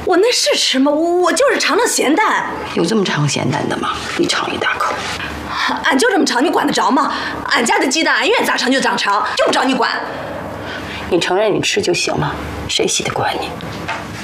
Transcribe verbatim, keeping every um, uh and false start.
我那是吃吗？我就是尝尝咸淡。 有这么尝咸淡的吗？你尝一大口。 俺就这么尝，你管得着吗？俺家的鸡蛋，俺愿咋尝就咋尝，用不着你管。 你承认你吃就行了，谁稀得管你？